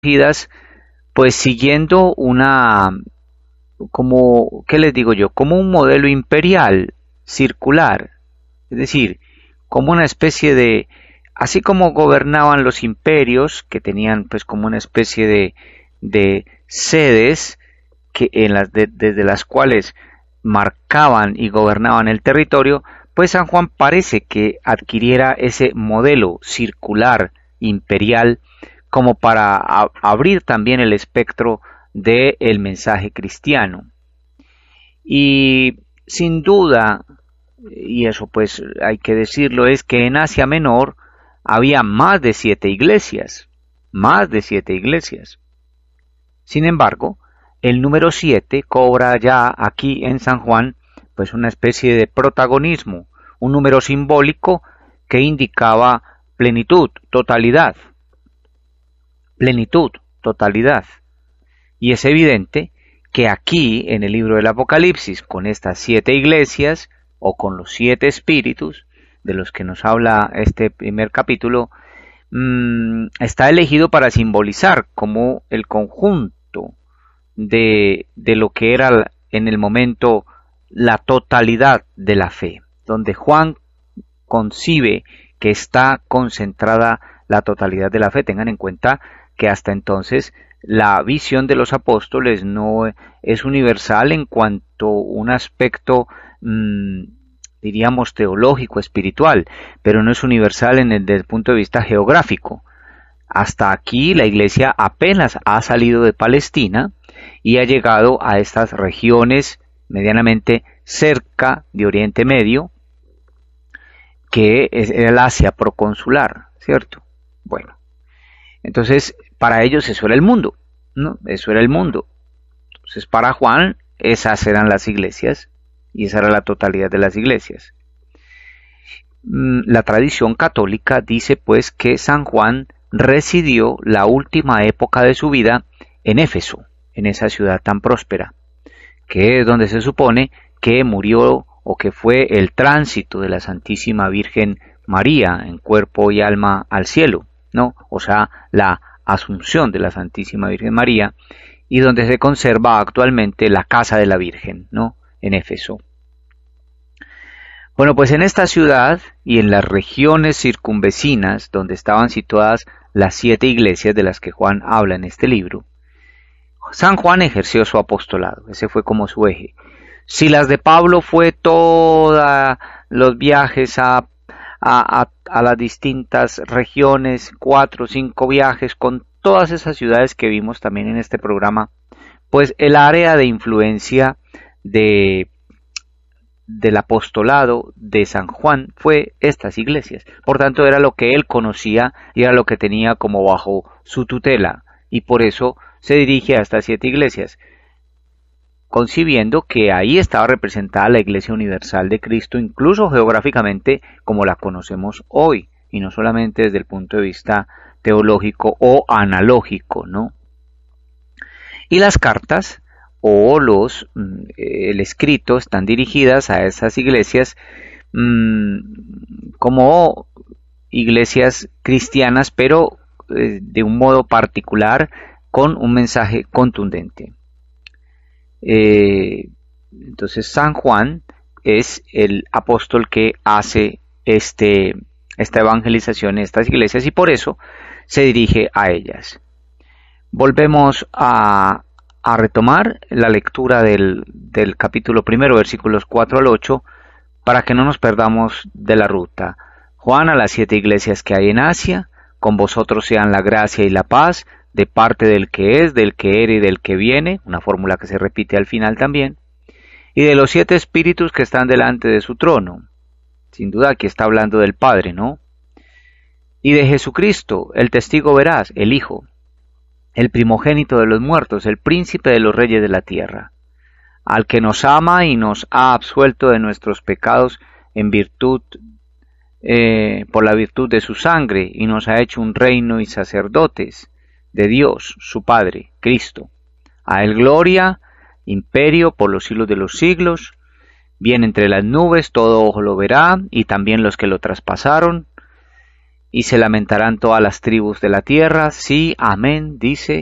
dirigidas pues siguiendo como, ¿qué les digo yo? Como un modelo imperial circular, es decir, como una especie de, así como gobernaban los imperios, que tenían pues como una especie de sedes desde las cuales marcaban y gobernaban el territorio, pues San Juan parece que adquiriera ese modelo circular imperial como para abrir también el espectro del mensaje cristiano. Y sin duda, y eso pues hay que decirlo, es que en Asia Menor había más de 7 iglesias. Sin embargo, el número 7 cobra ya aquí en San Juan pues una especie de protagonismo, un número simbólico que indicaba plenitud, totalidad, plenitud, totalidad. Y es evidente que aquí en el libro del Apocalipsis, con estas 7 iglesias o con los 7 espíritus de los que nos habla este primer capítulo, está elegido para simbolizar como el conjunto de lo que era en el momento la totalidad de la fe, donde Juan concibe que está concentrada la totalidad de la fe. Tengan en cuenta que hasta entonces la visión de los apóstoles no es universal en cuanto a un aspecto, diríamos, teológico, espiritual, pero no es universal desde el punto de vista geográfico. Hasta aquí la iglesia apenas ha salido de Palestina y ha llegado a estas regiones medianamente cerca de Oriente Medio, que es el Asia proconsular, ¿cierto? Bueno, entonces para ellos eso era el mundo, ¿no? Eso era el mundo. Entonces para Juan esas eran las iglesias y esa era la totalidad de las iglesias. La tradición católica dice pues que San Juan residió la última época de su vida en Éfeso, en esa ciudad tan próspera, que es donde se supone que murió o que fue el tránsito de la Santísima Virgen María en cuerpo y alma al cielo, ¿no? O sea, la asunción de la Santísima Virgen María, y donde se conserva actualmente la casa de la Virgen, ¿no? En Éfeso. Bueno, pues en esta ciudad y en las regiones circunvecinas donde estaban situadas las 7 iglesias de las que Juan habla en este libro, San Juan ejerció su apostolado, ese fue como su eje. Si las de Pablo fue todos los viajes a las distintas regiones, 4 o 5 viajes con todas esas ciudades que vimos también en este programa, pues el área de influencia del apostolado de San Juan fue estas iglesias. Por tanto, era lo que él conocía y era lo que tenía como bajo su tutela, y por eso se dirige a estas 7 iglesias, concibiendo que ahí estaba representada la Iglesia Universal de Cristo, incluso geográficamente como la conocemos hoy, y no solamente desde el punto de vista teológico o analógico, ¿no? Y las cartas o el escrito están dirigidas a esas iglesias como iglesias cristianas, pero de un modo particular, con un mensaje contundente. Entonces San Juan es el apóstol que hace esta evangelización en estas iglesias y por eso se dirige a ellas. Volvemos a retomar la lectura del capítulo primero, versículos 4 al 8, para que no nos perdamos de la ruta. Juan a las 7 iglesias que hay en Asia, con vosotros sean la gracia y la paz, de parte del que es, del que era y del que viene, una fórmula que se repite al final también, y de los 7 espíritus que están delante de su trono. Sin duda aquí está hablando del Padre, ¿no? Y de Jesucristo, el testigo veraz, el Hijo, el primogénito de los muertos, el príncipe de los reyes de la tierra, al que nos ama y nos ha absuelto de nuestros pecados en virtud, por la virtud de su sangre, y nos ha hecho un reino y sacerdotes de Dios, su Padre, Cristo. A él gloria, imperio por los siglos de los siglos. Viene entre las nubes, todo ojo lo verá, y también los que lo traspasaron. y se lamentarán todas las tribus de la tierra. Sí, amén, dice